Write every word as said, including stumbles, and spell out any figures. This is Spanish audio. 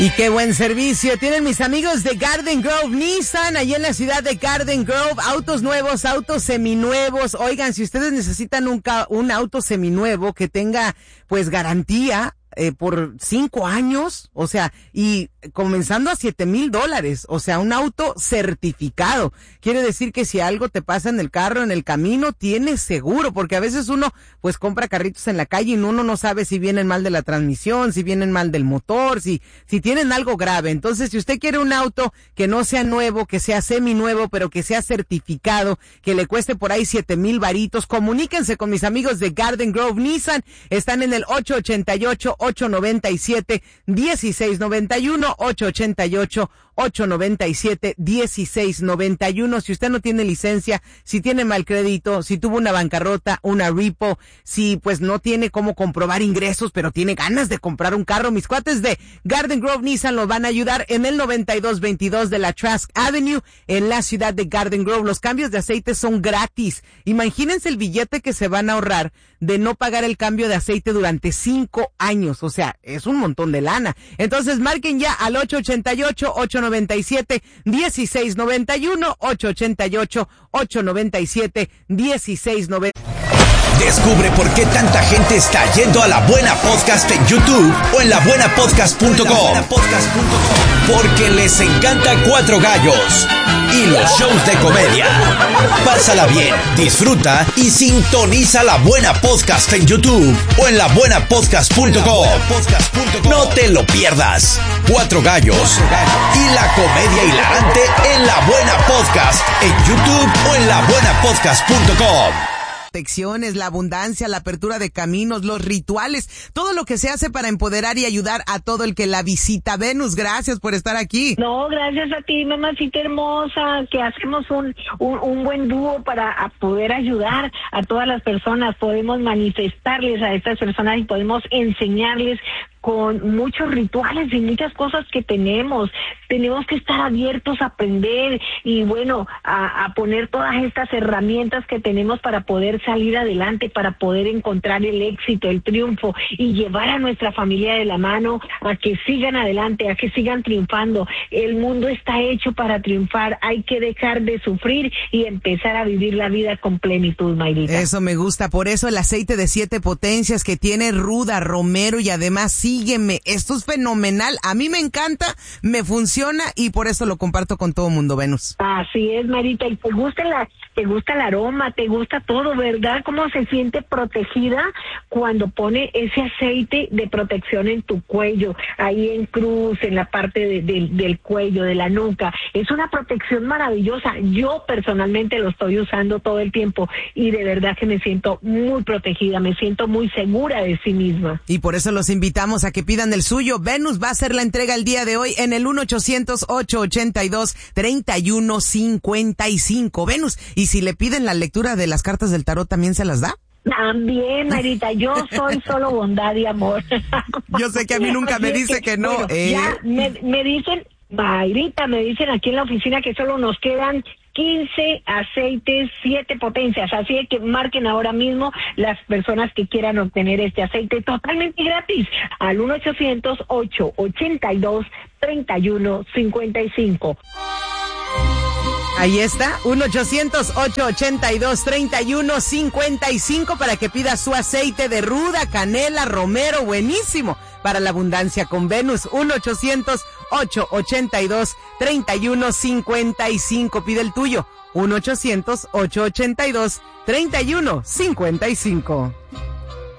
Y qué buen servicio tienen mis amigos de Garden Grove Nissan, allí en la ciudad de Garden Grove. Autos nuevos, autos seminuevos. Oigan, si ustedes necesitan un, ca- un auto seminuevo que tenga pues garantía eh, por cinco años, o sea, y comenzando a siete mil dólares, o sea, un auto certificado. Quiere decir que si algo te pasa en el carro, en el camino, tienes seguro, porque a veces uno pues compra carritos en la calle y uno no sabe si vienen mal de la transmisión, si vienen mal del motor, si, si tienen algo grave. Entonces, si usted quiere un auto que no sea nuevo, que sea seminuevo, pero que sea certificado, que le cueste por ahí siete mil varitos, comuníquense con mis amigos de Garden Grove Nissan. Están en el ocho ocho ocho, ocho nueve siete, uno seis nueve uno, ocho ocho ocho, ocho nueve siete, uno seis nueve uno. Si usted no tiene licencia, si tiene mal crédito, si tuvo una bancarrota, una repo, si pues no tiene cómo comprobar ingresos, pero tiene ganas de comprar un carro, mis cuates de Garden Grove Nissan los van a ayudar en el noventa y dos veintidós de la Trask Avenue, en la ciudad de Garden Grove. Los cambios de aceite son gratis. Imagínense el billete que se van a ahorrar de no pagar el cambio de aceite durante cinco años. O sea, es un montón de lana. Entonces marquen ya al ocho ocho ocho, ocho nueve siete, uno seis nueve uno, ocho ocho ocho, ocho nueve siete, uno seis nueve uno. Descubre por qué tanta gente está yendo a La Buena Podcast en YouTube o en la buena podcast punto com. Porque les encanta Cuatro Gallos y los shows de comedia. Pásala bien, disfruta y sintoniza La Buena Podcast en YouTube o en la buena podcast punto com. No te lo pierdas. Cuatro Gallos y la comedia hilarante en La Buena Podcast en YouTube o en la buena podcast punto com. Protecciones, la abundancia, la apertura de caminos, los rituales, todo lo que se hace para empoderar y ayudar a todo el que la visita. Venus, gracias por estar aquí. No, gracias a ti, mamacita hermosa, que hacemos un, un, un buen dúo para a poder ayudar a todas las personas. Podemos manifestarles a estas personas y podemos enseñarles con muchos rituales y muchas cosas que tenemos. Tenemos que estar abiertos a aprender y bueno, a, a poner todas estas herramientas que tenemos para poder salir adelante, para poder encontrar el éxito, el triunfo y llevar a nuestra familia de la mano a que sigan adelante, a que sigan triunfando. El mundo está hecho para triunfar. Hay que dejar de sufrir y empezar a vivir la vida con plenitud, Mayrita. Eso me gusta. Por eso el aceite de siete potencias que tiene Ruda, Romero y además sígueme. Esto es fenomenal. A mí me encanta, me funciona y por eso lo comparto con todo mundo, Venus. Así es, Marita. Y te gusta la, te gusta el aroma, te gusta todo, ¿verdad? Cómo se siente protegida cuando pone ese aceite de protección en tu cuello, ahí en cruz, en la parte de, de, del cuello, de la nuca. Es una protección maravillosa. Yo personalmente lo estoy usando todo el tiempo y de verdad que me siento muy protegida, me siento muy segura de sí misma. Y por eso los invitamos a que pidan el suyo. Venus va a hacer la entrega el día de hoy en el uno ochocientos, ocho ochenta y dos, treinta y uno cincuenta y cinco. Venus, y si le piden la lectura de las cartas del tarot, ¿también se las da? También, Marita, yo soy solo bondad y amor. Yo sé que a mí nunca me dice que, que no. Bueno, eh. ya me, me dicen, Mayrita, me dicen aquí en la oficina que solo nos quedan quince aceites, siete potencias, así que marquen ahora mismo las personas que quieran obtener este aceite totalmente gratis al uno ochocientos, ocho ochenta y dos, treinta y uno cincuenta y cinco. Ahí está, uno ochocientos, ocho ochenta y dos, treinta y uno cincuenta y cinco para que pida su aceite de ruda, canela, romero, buenísimo para la abundancia con Venus. Uno ochocientos, ocho ochenta y dos, treinta y uno cincuenta y cinco. Pide el tuyo. uno ochocientos, ocho ochenta y dos, treinta y uno cincuenta y cinco.